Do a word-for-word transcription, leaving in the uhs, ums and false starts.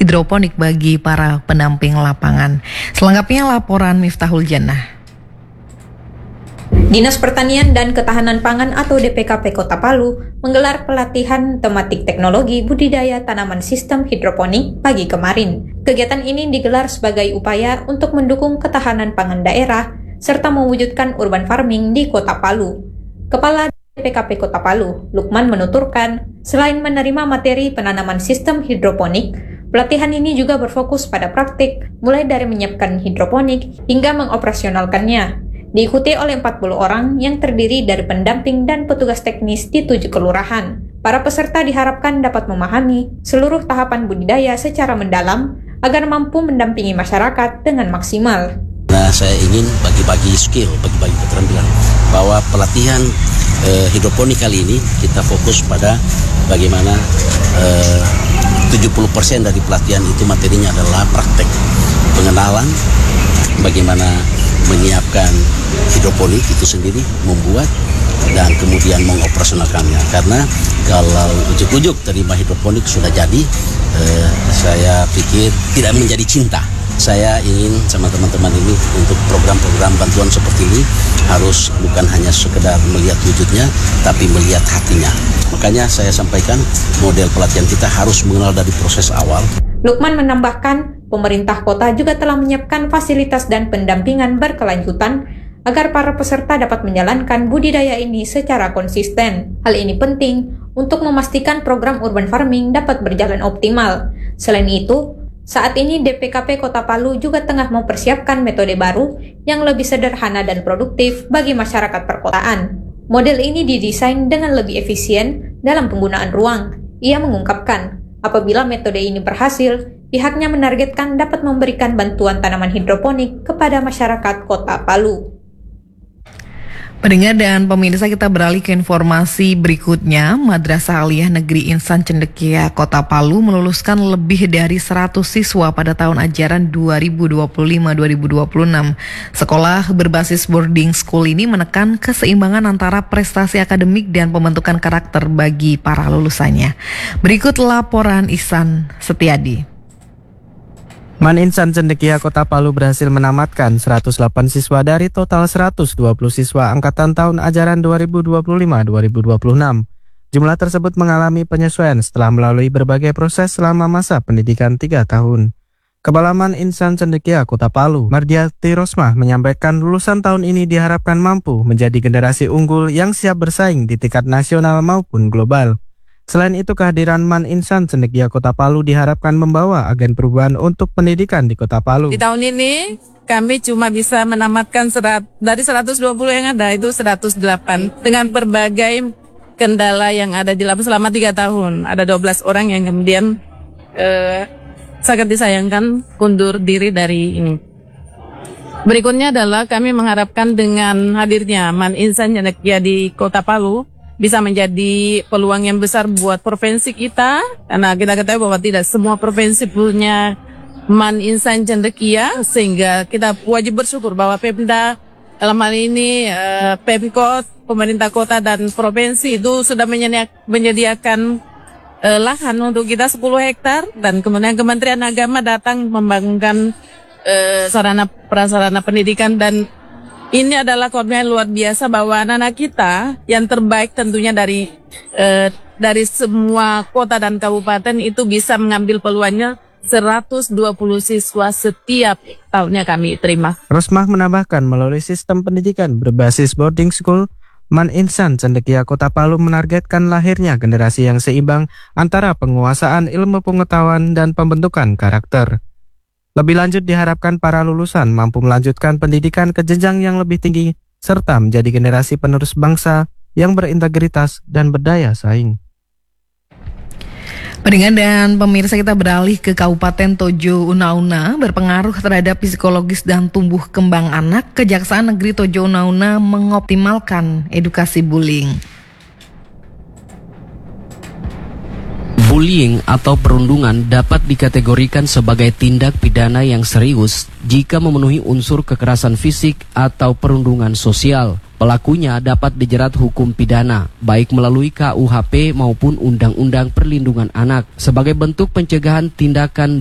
hidroponik bagi para pendamping lapangan. Selengkapnya laporan Miftahul Jannah. Dinas Pertanian dan Ketahanan Pangan atau D P K P Kota Palu menggelar pelatihan tematik teknologi budidaya tanaman sistem hidroponik pagi kemarin. Kegiatan ini digelar sebagai upaya untuk mendukung ketahanan pangan daerah serta mewujudkan urban farming di Kota Palu. Kepala D P K P Kota Palu, Lukman, menuturkan, selain menerima materi penanaman sistem hidroponik, pelatihan ini juga berfokus pada praktik, mulai dari menyiapkan hidroponik hingga mengoperasionalkannya. Diikuti oleh empat puluh orang yang terdiri dari pendamping dan petugas teknis di tujuh kelurahan. Para peserta diharapkan dapat memahami seluruh tahapan budidaya secara mendalam agar mampu mendampingi masyarakat dengan maksimal. Nah, saya ingin bagi-bagi skill, bagi-bagi keterampilan bahwa pelatihan eh, hidroponik kali ini kita fokus pada bagaimana eh, tujuh puluh persen dari pelatihan itu materinya adalah praktek pengenalan bagaimana menyiapkan hidroponik itu sendiri, membuat dan kemudian mengoperasionalkannya. Karena kalau ujuk-ujuk terima hidroponik sudah jadi, eh, saya pikir tidak menjadi cinta. Saya ingin sama teman-teman ini untuk program-program bantuan seperti ini harus bukan hanya sekedar melihat wujudnya, tapi melihat hatinya. Makanya saya sampaikan model pelatihan kita harus mengenal dari proses awal. Lukman menambahkan, pemerintah kota juga telah menyiapkan fasilitas dan pendampingan berkelanjutan agar para peserta dapat menjalankan budidaya ini secara konsisten. Hal ini penting untuk memastikan program urban farming dapat berjalan optimal. Selain itu, saat ini D P K P Kota Palu juga tengah mempersiapkan metode baru yang lebih sederhana dan produktif bagi masyarakat perkotaan. Model ini didesain dengan lebih efisien dalam penggunaan ruang. Ia mengungkapkan, apabila metode ini berhasil, pihaknya menargetkan dapat memberikan bantuan tanaman hidroponik kepada masyarakat Kota Palu. Pendengar dan pemirsa, kita beralih ke informasi berikutnya. Madrasah Aliyah Negeri Insan Cendekia Kota Palu meluluskan lebih dari seratus siswa pada tahun ajaran dua ribu dua puluh lima dua ribu dua puluh enam. Sekolah berbasis boarding school ini menekan keseimbangan antara prestasi akademik dan pembentukan karakter bagi para lulusannya. Berikut laporan Ihsan Setiadi. Man Insan Cendekia Kota Palu berhasil menamatkan seratus delapan siswa dari total seratus dua puluh siswa angkatan tahun ajaran dua ribu dua puluh lima dua ribu dua puluh enam. Jumlah tersebut mengalami penyesuaian setelah melalui berbagai proses selama masa pendidikan tiga tahun. Kepala Man Insan Cendekia Kota Palu, Mardiati Rosmah, menyampaikan lulusan tahun ini diharapkan mampu menjadi generasi unggul yang siap bersaing di tingkat nasional maupun global. Selain itu, kehadiran Man Insan Cendekia Kota Palu diharapkan membawa agen perubahan untuk pendidikan di Kota Palu. Di tahun ini kami cuma bisa menamatkan serat, dari seratus dua puluh yang ada itu seratus delapan dengan berbagai kendala yang ada di lapas selama tiga tahun. Ada dua belas orang yang kemudian eh, sangat disayangkan kundur diri dari ini. Berikutnya adalah kami mengharapkan dengan hadirnya Man Insan Cendekia di Kota Palu bisa menjadi peluang yang besar buat provinsi kita, karena kita ketahui bahwa tidak semua provinsi punya Man Insan Cendekia, sehingga kita wajib bersyukur bahwa Pemda dalam hal ini eh, Pemkot, pemerintah kota dan provinsi itu sudah menyediakan eh, lahan untuk kita sepuluh hektar, dan kemudian Kementerian Agama datang membangunkan eh, sarana prasarana pendidikan, dan ini adalah komitmen luar biasa bahwa anak-anak kita yang terbaik tentunya dari eh, dari semua kota dan kabupaten itu bisa mengambil peluangnya. Seratus dua puluh siswa setiap tahunnya kami terima. Rosmah menambahkan melalui sistem pendidikan berbasis boarding school, Man Insan Cendekia Kota Palu menargetkan lahirnya generasi yang seimbang antara penguasaan ilmu pengetahuan dan pembentukan karakter. Lebih lanjut, diharapkan para lulusan mampu melanjutkan pendidikan ke jenjang yang lebih tinggi serta menjadi generasi penerus bangsa yang berintegritas dan berdaya saing. Pendengar dan pemirsa, kita beralih ke Kabupaten Tojo Una-Una. Berpengaruh terhadap psikologis dan tumbuh kembang anak, Kejaksaan Negeri Tojo Una-Una mengoptimalkan edukasi bullying. Bullying atau perundungan dapat dikategorikan sebagai tindak pidana yang serius jika memenuhi unsur kekerasan fisik atau perundungan sosial. Pelakunya dapat dijerat hukum pidana, baik melalui K U H P maupun Undang-Undang Perlindungan Anak, sebagai bentuk pencegahan tindakan